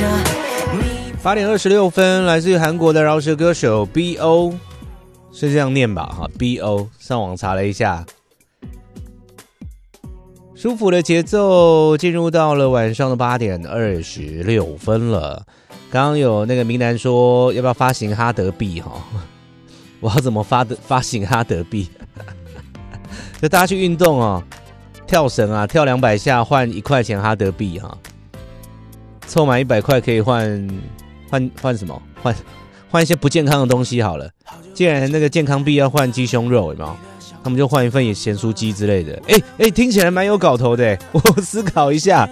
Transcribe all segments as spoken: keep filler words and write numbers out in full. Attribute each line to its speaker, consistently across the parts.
Speaker 1: 八点二十六分，来自于韩国的饶舌歌手 B O， 是这样念吧？哈 ，B O， 上网查了一下，舒服的节奏进入到了晚上的八点二十六分了。刚刚有那个明男说要不要发行哈德币哈，我要怎么发的发行哈德币？就大家去运动哦，跳绳啊，跳两百下换一块钱哈德币哈，凑满一百块可以换换换什么？换换一些不健康的东西好了。既然那个健康币要换鸡胸肉，有没有？他们就换一份也咸酥鸡之类的。哎哎，听起来蛮有搞头的，我思考一下。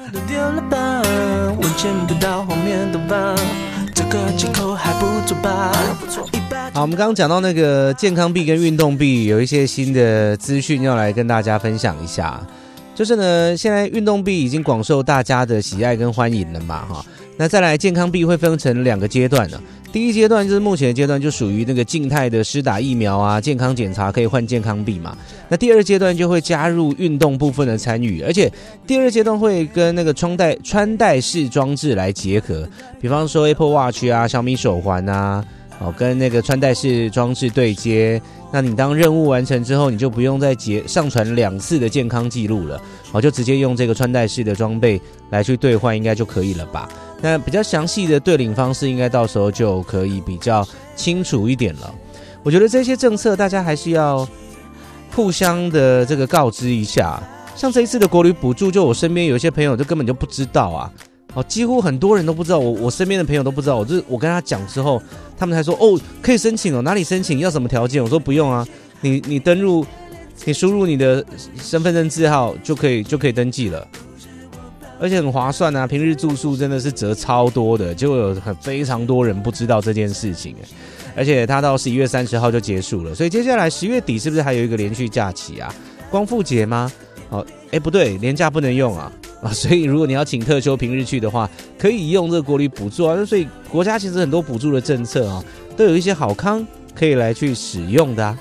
Speaker 1: 好，我们刚刚讲到那个健康币跟运动币，有一些新的资讯要来跟大家分享一下。就是呢，现在运动币已经广受大家的喜爱跟欢迎了嘛，哈。那再来健康币会分成两个阶段呢。第一阶段就是目前的阶段，就属于那个静态的施打疫苗啊，健康检查可以换健康币嘛。那第二阶段就会加入运动部分的参与，而且第二阶段会跟那个穿戴穿戴式装置来结合，比方说 Apple Watch 啊、小米手环啊，哦，跟那个穿戴式装置对接。那你当任务完成之后，你就不用再结上传两次的健康记录了，哦，就直接用这个穿戴式的装备来去兑换，应该就可以了吧？那比较详细的兑领方式，应该到时候就可以比较清楚一点了。我觉得这些政策大家还是要互相的这个告知一下。像这一次的国旅补助，就我身边有一些朋友就根本就不知道啊，哦，几乎很多人都不知道，我我身边的朋友都不知道。我就是我跟他讲之后，他们才说哦，可以申请哦，哪里申请，要什么条件？我说不用啊，你你登入，你输入你的身份证字号就可以就可以登记了。而且很划算啊，平日住宿真的是折超多的，就有很非常多人不知道这件事情，而且它到十一月三十号就结束了，所以接下来十月底是不是还有一个连续假期啊？光复节吗？哦，哎不对，连假不能用啊啊，所以如果你要请特休平日去的话，可以用这个国旅补助啊，所以国家其实很多补助的政策啊，都有一些好康可以来去使用的啊。